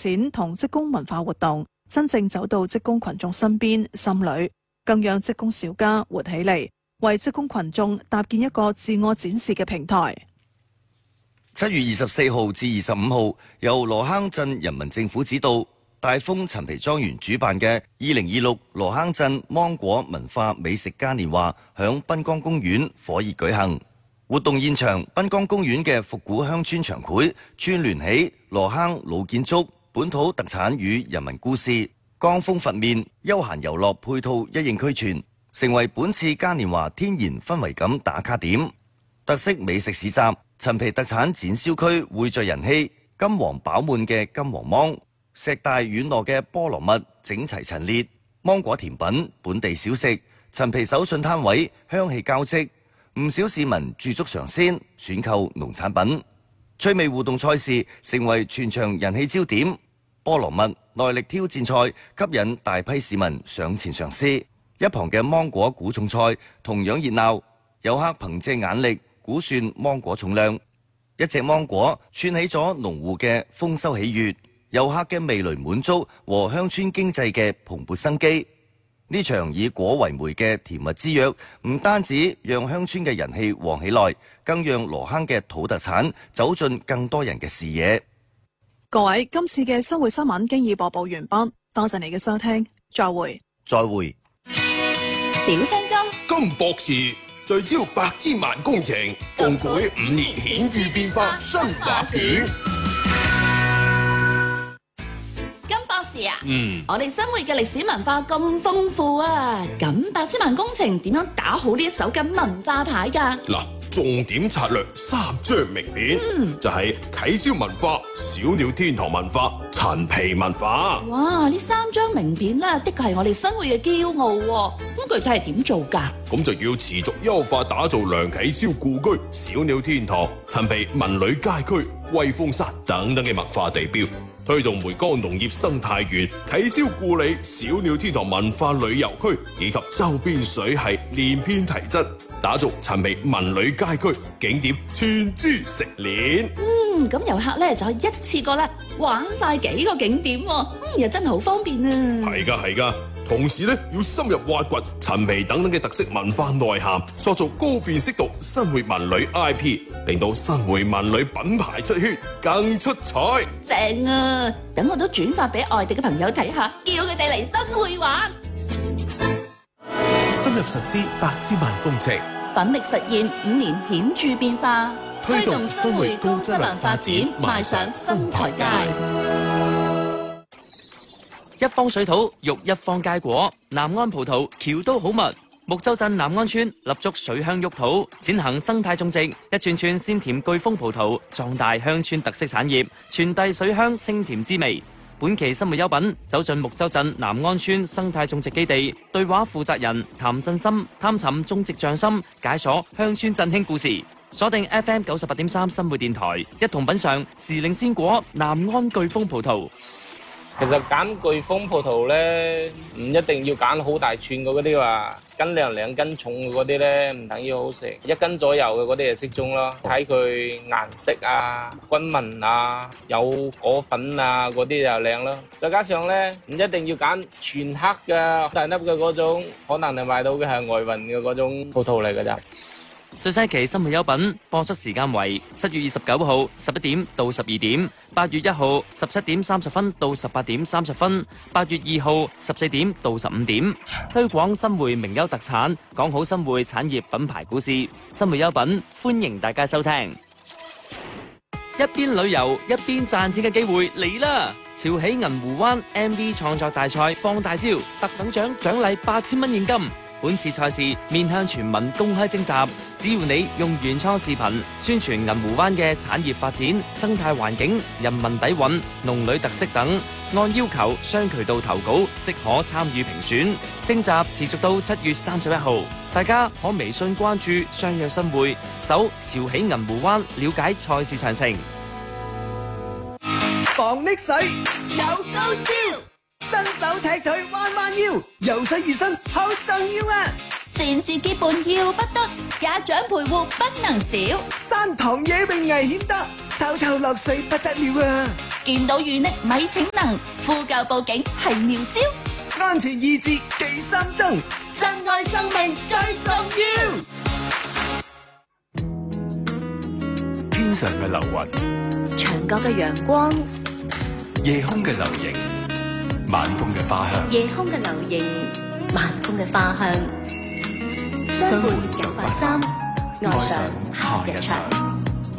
錢同職工文化活動，真正走到職工群眾身邊心裏，更讓職工小家活起嚟，為職工群眾搭建一個自我展示嘅平台。 7月24號至25號，由羅坑鎮人民政府指導，大豐陳皮莊園主辦嘅2026羅坑鎮芒果文化美食嘉年華響濱江公園火熱舉行。活動現場，濱江公園嘅復古鄉村長繪串聯起羅坑老建築、本土特產與人民故事，江風拂面，休閒遊樂配套一應俱全，成為本次嘉年華天然氛圍感打卡點。特色美食市集、陳皮特產展銷區匯聚人氣，金黃飽滿嘅金黃芒、石大軟糯嘅菠蘿蜜整齊陳列，芒果甜品、本地小食、陳皮手信攤位香氣交織，唔少市民駐足嘗鮮，選購農產品。趣味互動賽事成為全場人氣焦點，菠蘿蜜耐力挑戰賽吸引大批市民上前嘗試。一旁嘅芒果估重賽同樣熱鬧，遊客憑借眼力估算芒果重量，一隻芒果串起咗農戶嘅豐收喜悅，遊客嘅味蕾滿足和鄉村經濟嘅蓬勃生機。呢場以果為媒嘅甜蜜之約，唔單止讓鄉村嘅人氣旺起來，更讓羅坑嘅土特產走進更多人嘅視野。 各位，今次嘅生活新聞經已播報完畢，多謝你嘅收聽，再會。 再會。 小薪金， 金博士聚焦百千萬工程，共繪5年顯著變化新畫卷。 我哋生活嘅歷史文化咁豐富啊，咁百千萬工程點樣打好呢一手嘅文化牌㗎？ 嗱，重點策略3張名片，就係啟超文化、小鳥天堂文化、陳皮文化。 哇，呢3張名片咧，的確係我哋生活嘅驕傲喎。咁具體係點做㗎？咁就要持續優化打造梁啟超故居、小鳥天堂、陳皮文旅街區、威風山等等嘅文化地標。推動梅江農業生態園、啟超故里、小鳥天堂文化旅遊區以及周邊水系連篇提質，打造陳皮文旅街區景點串珠食鏈。 咁遊客咧就可以一次過咧玩晒幾個景點喎，又真係好方便啊！ 係噶。同時咧，要深入挖掘陳皮等等嘅特色文化內涵，塑造高辨識度新會文旅 IP， 令到新會文旅品牌出圈，更出彩。 正啊！等我都轉發俾外地嘅朋友睇下，叫佢哋嚟新會玩。 深入實施百千萬工程， 奮力實現5年顯著變化， 推動新會高質量發展邁上新台階。 一方水土育一方佳果，南安葡萄橋都好密。木洲鎮南安村立足水鄉沃土，踐行生態種植，一串串鮮甜巨峰葡萄，壯大鄉村特色產業，傳遞水鄉清甜滋味。本期生活優品走進木洲鎮南安村生態種植基地，對話負責人譚振森，探尋種植匠心，解鎖鄉村振興故事。鎖定 FM 98.3新會電台，一同品嘗時令鮮果南安巨峰葡萄。 其實揀巨峰葡萄咧，唔一定要揀好大串嘅嗰啲話，斤兩2斤重嘅嗰啲咧，唔等於好食。1斤左右嘅嗰啲就適中咯，睇佢顏色啊、均勻啊、有果粉啊嗰啲就靚咯。再加上咧，唔一定要揀全黑嘅大粒嘅嗰種，可能你買到嘅係外運嘅嗰種葡萄嚟㗎咋。 最新一期生活優品播出時間為7月29號11點到12點，8月1號17點30分到18點30分，8月2號14點到15點。推廣新會名優特產，講好新會產業品牌故事。生活優品歡迎大家收聽。一邊旅遊一邊賺錢嘅機會嚟啦！潮起銀湖灣 MV 創作大賽放大招，特等獎獎勵8000蚊現金。本次賽事面向全民公開徵集，只要你用原創視頻宣傳銀湖灣嘅產業發展、生態環境、人民底蘊、農旅特色等，按要求雙渠道投稿即可參與評選。徵集持續到7月31號，大家可微信關注相約新會，搜潮起銀湖灣了解賽事詳情。 防溺水有高招，新手踢腿彎彎腰，游水熱身好重要啊！ 擅自結伴要不得，家長陪護不能少。 山塘野泳危險得， 偷偷落水不得了啊！ 見到淤溺咪逞能，呼救報警係妙招。 安全意志記心中， 珍愛生命最重要。 天上嘅流雲， 牆角嘅陽光， 夜空嘅流螢，晚風嘅花香。 夜空嘅流螢，晚風嘅花香。相伴983，愛上夏日場。